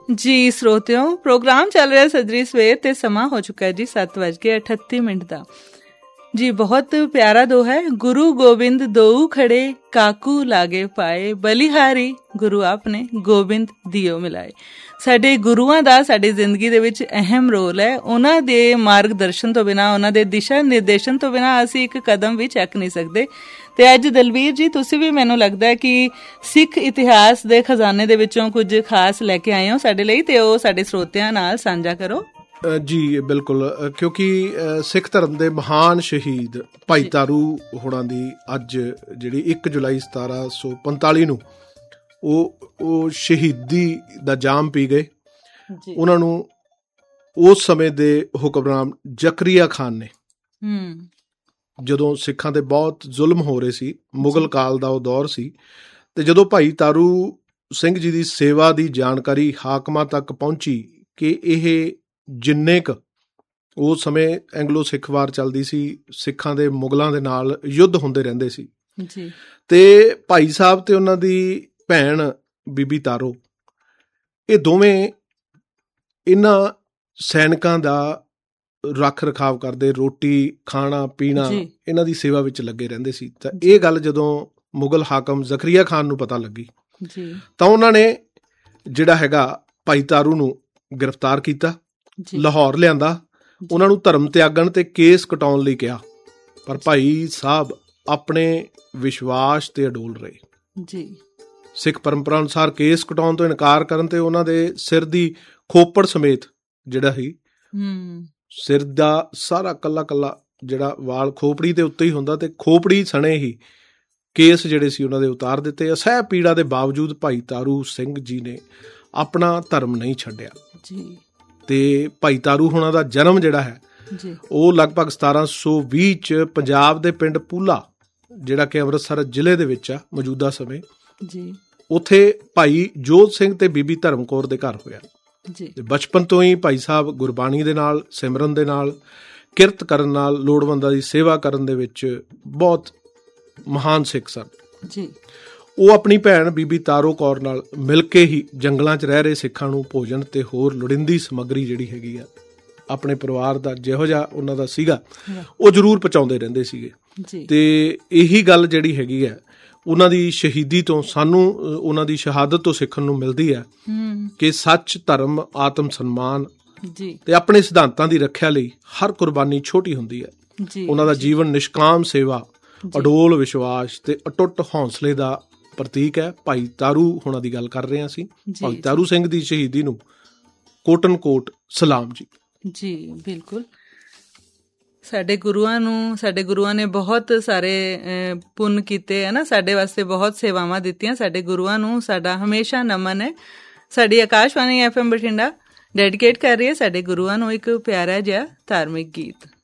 ਜੀ ਸਰੋਤਿਓ, ਪ੍ਰੋਗਰਾਮ ਚੱਲ ਰਿਹਾ ਸੱਜਰੀ ਸਵੇਰ ਤੇ ਸਮਾਂ ਹੋ ਚੁੱਕਾ ਹੈ ਜੀ 7:38 ਦਾ। ਜੀ ਬਹੁਤ ਪਿਆਰਾ ਦੋਹਾ ਹੈ। ਗੁਰੂ ਗੋਬਿੰਦ ਦੋਊ ਖੜੇ, ਕਾਕੂ ਲਾਗੇ ਪਾਏ, ਬਲਿਹਾਰੀ ਗੁਰੂ ਆਪਨੇ ਗੋਬਿੰਦ ਦਿਓ ਮਿਲਾਏ। ਸਾਡੇ ਗੁਰੂਆਂ ਦਾ ਸਾਡੀ ਜ਼ਿੰਦਗੀ ਦੇ ਵਿੱਚ ਅਹਿਮ ਰੋਲ ਹੈ। ਉਹਨਾਂ ਦੇ ਮਾਰਗ ਦਰਸ਼ਨ ਤੋਂ ਬਿਨਾਂ, ਉਹਨਾਂ ਦੇ ਦਿਸ਼ਾ ਨਿਰਦੇਸ਼ਨ ਤੋਂ ਬਿਨਾਂ ਅਸੀਂ ਇੱਕ ਕਦਮ ਵੀ ਚੱਕ ਨਹੀਂ ਸਕਦੇ। ਤੇ ਅੱਜ ਦਲਵੀਰ ਜੀ, ਤੁਸੀਂ ਵੀ ਮੈਨੂੰ ਲੱਗਦਾ ਹੈ ਕਿ ਸਿੱਖ ਇਤਿਹਾਸ ਦੇ ਖਜ਼ਾਨੇ ਦੇ ਵਿੱਚੋਂ ਕੁਝ ਖਾਸ ਲੈ ਕੇ ਆਏ ਹੋ ਸਾਡੇ ਲਈ, ਤੇ ਉਹ ਸਾਡੇ ਸਰੋਤਿਆਂ ਨਾਲ ਸਾਂਝਾ ਕਰੋ। ਜੀ ਬਿਲਕੁਲ, ਕਿਉਂਕਿ ਸਿੱਖ ਧਰਮ ਦੇ ਮਹਾਨ ਸ਼ਹੀਦ ਭਾਈ ਤਾਰੂ ਹੋਰਾਂ ਦੀ ਅੱਜ ਜਿਹੜੀ 1 ਜੁਲਾਈ 1745 ਨੂੰ ਉਹ ਸ਼ਹੀਦੀ ਦਾ ਜਾਮ ਪੀ ਗਏ। ਉਹਨਾਂ ਨੂੰ ਉਸ ਸਮੇਂ ਦੇ ਹੁਕਮਰਾਨ ਜ਼ਕਰੀਆ ਖਾਨ ਨੇ, ਜਦੋਂ ਸਿੱਖਾਂ ਤੇ ਬਹੁਤ ਜ਼ੁਲਮ ਹੋ ਰਹੇ ਸੀ, ਮੁਗਲ ਕਾਲ ਦਾ ਉਹ ਦੌਰ ਸੀ, ਤੇ ਜਦੋਂ ਭਾਈ ਤਾਰੂ ਸਿੰਘ ਜੀ ਦੀ ਸੇਵਾ ਦੀ ਜਾਣਕਾਰੀ ਹਾਕਮਾਂ ਤੱਕ ਪਹੁੰਚੀ ਕਿ ਇਹ ਜਿੰਨੇ ਕੁ ਉਸ ਸਮੇਂ ਐਂਗਲੋ ਸਿੱਖ ਵਾਰ ਚੱਲਦੀ ਸੀ, ਸਿੱਖਾਂ ਦੇ ਮੁਗਲਾਂ ਦੇ ਨਾਲ ਯੁੱਧ ਹੁੰਦੇ ਰਹਿੰਦੇ ਸੀ, ਤੇ ਭਾਈ ਸਾਹਿਬ ਤੇ ਉਹਨਾਂ ਦੀ ਭੈਣ ਬੀਬੀ ਤਾਰੋ, ਇਹ ਦੋਵੇਂ ਇਹਨਾਂ ਸੈਨਿਕਾਂ ਦਾ ਰੱਖ ਰਖਾਵ ਕਰਦੇ, ਰੋਟੀ ਖਾਣਾ ਪੀਣਾ ਇਹਨਾਂ ਦੀ ਸੇਵਾ ਵਿੱਚ ਲੱਗੇ ਰਹਿੰਦੇ ਸੀ। ਤਾਂ ਇਹ ਗੱਲ ਜਦੋਂ ਮੁਗਲ ਹਾਕਮ ਜ਼ਕਰੀਆ ਖਾਨ ਨੂੰ ਪਤਾ ਲੱਗੀ ਤਾਂ ਉਹਨਾਂ ਨੇ ਜਿਹੜਾ ਹੈਗਾ ਭਾਈ ਤਾਰੂ ਨੂੰ ਗ੍ਰਿਫਤਾਰ ਕੀਤਾ, ਲਾਹੌਰ ਲਿਆਂਦਾ, ਉਹਨਾਂ ਨੂੰ ਧਰਮ ਤਿਆਗਣ ਤੇ ਕੇਸ ਕਟਾਉਣ ਲਈ ਕਿਹਾ। ਪਰ ਭਾਈ ਸਾਹਿਬ ਆਪਣੇ ਵਿਸ਼ਵਾਸ ਤੇ ਅਡੋਲ ਰਹੇ। ਸਿੱਖ ਪਰੰਪਰਾ ਅਨੁਸਾਰ ਕੇਸ ਕਟਾਉਣ ਤੋਂ ਇਨਕਾਰ ਕਰਨ ਤੇ ਉਹਨਾਂ ਦੇ ਸਿਰ ਦੀ ਖੋਪੜ ਸਮੇਤ ਜਿਹੜਾ ਸੀ, ਸਿਰ ਦਾ ਸਾਰਾ ਕੱਲਾ ਕੱਲਾ ਜਿਹੜਾ ਵਾਲ ਖੋਪੜੀ ਦੇ ਉੱਤੇ ਹੀ ਹੁੰਦਾ, ਤੇ ਖੋਪੜੀ ਸਣੇ ਹੀ ਕੇਸ ਜਿਹੜੇ ਸੀ ਉਹਨਾਂ ਦੇ ਉਤਾਰ ਦਿੱਤੇ। ਅਸਹਿ ਪੀੜਾ ਦੇ ਬਾਵਜੂਦ ਭਾਈ ਤਾਰੂ ਸਿੰਘ ਜੀ ਨੇ ਆਪਣਾ ਧਰਮ ਨਹੀਂ ਛੱਡਿਆ। ਤੇ ਭਾਈ ਤਾਰੂ ਹੋਣਾ ਦਾ ਜਨਮ ਜਿਹੜਾ ਹੈ ਉਹ ਲਗਭਗ 1720 ਚ ਪੰਜਾਬ ਦੇ ਪਿੰਡ ਪੂਲਾ, ਜਿਹੜਾ ਕਿ ਅੰਮ੍ਰਿਤਸਰ ਜ਼ਿਲ੍ਹੇ ਦੇ ਵਿੱਚ ਆ ਮੌਜੂਦਾ ਸਮੇਂ, ਉੱਥੇ ਭਾਈ ਜੋਧ ਸਿੰਘ ਤੇ ਬੀਬੀ ਧਰਮ ਕੌਰ ਦੇ ਘਰ ਹੋਇਆ। ਬਚਪਨ ਤੋਂ ਹੀ ਭਾਈ ਸਾਹਿਬ ਗੁਰਬਾਣੀ ਦੇ ਨਾਲ, ਸਿਮਰਨ ਦੇ ਨਾਲ, ਕਿਰਤ ਕਰਨ ਨਾਲ, ਲੋੜਵੰਦਾਂ ਦੀ ਸੇਵਾ ਕਰਨ ਦੇ ਵਿੱਚ ਬਹੁਤ ਮਹਾਨ ਸਿੱਖ ਸਨ। ਉਹ ਆਪਣੀ ਭੈਣ ਬੀਬੀ ਤਾਰੋ ਕੌਰ ਨਾਲ ਮਿਲ ਕੇ ਹੀ ਜੰਗਲਾਂ 'ਚ ਰਹਿ ਰਹੇ ਸਿੱਖਾਂ ਨੂੰ ਭੋਜਨ ਤੇ ਹੋਰ ਲੋੜੀਂਦੀ ਸਮੱਗਰੀ ਜਿਹੜੀ ਹੈਗੀ ਆ ਆਪਣੇ ਪਰਿਵਾਰ ਦਾ ਜਿਹੋ ਜਿਹਾ ਉਹਨਾਂ ਦਾ ਸੀਗਾ ਉਹ ਜ਼ਰੂਰ ਪਹੁੰਚਾਉਂਦੇ ਰਹਿੰਦੇ ਸੀਗੇ। ਤੇ ਇਹੀ ਗੱਲ ਜਿਹੜੀ ਹੈਗੀ ਆ ਉਹਨਾਂ ਦੀ ਸ਼ਹੀਦੀ ਤੋਂ, ਸਾਨੂੰ ਉਹਨਾਂ ਦੀ ਸ਼ਹਾਦਤ ਤੋਂ ਸਿੱਖਣ ਨੂੰ ਮਿਲਦੀ ਹੈ ਕਿ ਸੱਚ, ਧਰਮ, ਆਤਮ ਸਨਮਾਨ ਤੇ ਆਪਣੇ ਸਿਧਾਂਤਾਂ ਦੀ ਰੱਖਿਆ ਲਈ ਹਰ ਕੁਰਬਾਨੀ ਛੋਟੀ ਹੁੰਦੀ ਹੈ। ਉਹਨਾਂ ਦਾ ਜੀਵਨ ਨਿਸ਼ਕਾਮ ਸੇਵਾ, ਅਡੋਲ ਵਿਸ਼ਵਾਸ ਤੇ ਅਟੁੱਟ ਹੌਸਲੇ ਦਾ ਪ੍ਰਤੀਕ ਹੈ। ਭਾਈ ਤਾਰੂ ਹੋਣਾ ਦੀ ਗੱਲ ਕਰ ਰਹੇ ਹਾਂ ਅਸੀਂ। ਭਾਈ ਤਾਰੂ ਸਿੰਘ ਦੀ ਸ਼ਹੀਦੀ ਨੂੰ ਕੋਟਨ ਕੋਟ ਸਲਾਮ ਜੀ। ਜੀ ਬਿਲਕੁਲ, ਸਾਡੇ ਗੁਰੂਆਂ ਨੇ ਬਹੁਤ ਸਾਰੇ ਪੁੰਨ ਕੀਤੇ ਹੈ ਨਾ, ਸਾਡੇ ਵਾਸਤੇ ਬਹੁਤ ਸੇਵਾਵਾਂ ਦਿੱਤੀਆਂ। ਸਾਡੇ ਗੁਰੂਆਂ ਨੂੰ ਸਾਡਾ ਹਮੇਸ਼ਾ ਨਮਨ ਹੈ। ਸਾਡੀ ਆਕਾਸ਼ਵਾਣੀ FM ਬਠਿੰਡਾ ਡੈਡੀਕੇਟ ਕਰ ਰਹੀ ਹੈ ਸਾਡੇ ਗੁਰੂਆਂ ਨੂੰ ਇੱਕ ਪਿਆਰਾ ਜਿਹਾ ਧਾਰਮਿਕ ਗੀਤ।